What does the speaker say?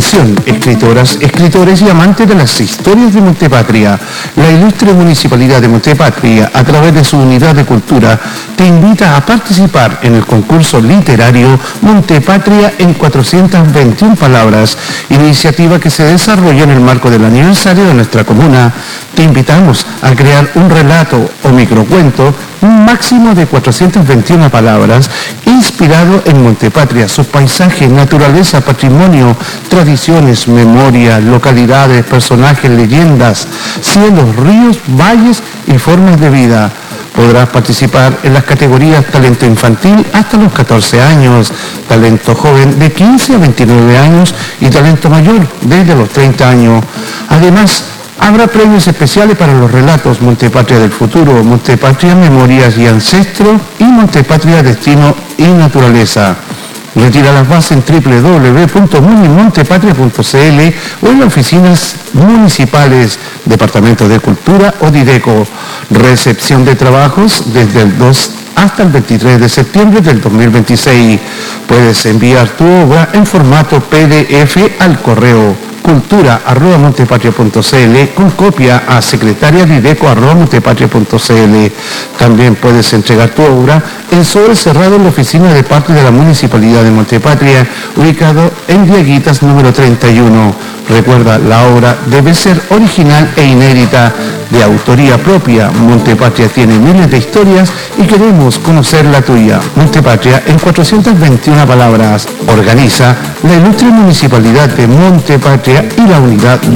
Atención, escritoras, escritores y amantes de las historias de Montepatria. La ilustre Municipalidad de Montepatria, a través de su unidad de cultura, te invita a participar en el concurso literario Montepatria en 421 palabras, iniciativa que se desarrolla en el marco del aniversario de nuestra comuna. Te invitamos a crear un relato o microcuento, un máximo de 421 palabras, inspirado en Montepatria, sus paisajes, naturaleza, patrimonio, tradiciones, memoria, localidades, personajes, leyendas, cielos, ríos, valles y formas de vida. Podrás participar en las categorías talento infantil hasta los 14 años, talento joven de 15 a 29 años y talento mayor desde los 30 años. Además, habrá premios especiales para los relatos Montepatria del futuro, Montepatria Memorias y Ancestros y Montepatria Destino y Naturaleza. Retira las bases en www.munimontepatria.cl o en las oficinas municipales, Departamento de Cultura o Dideco. Recepción de trabajos desde el 2 hasta el 23 de septiembre del 2026. Puedes enviar tu obra en formato PDF al correo cultura@montepatria.cl con copia a secretariadideco@montepatria.cl. También puedes entregar tu obra en sobre cerrado en la oficina de parte de la Municipalidad de Montepatria, ubicado en Dieguitas número 31. Recuerda, la obra debe ser original e inédita, de autoría propia. Montepatria tiene miles de historias y queremos conocer la tuya. Montepatria en 421 palabras. Organiza la ilustre Municipalidad de Montepatria y la unidad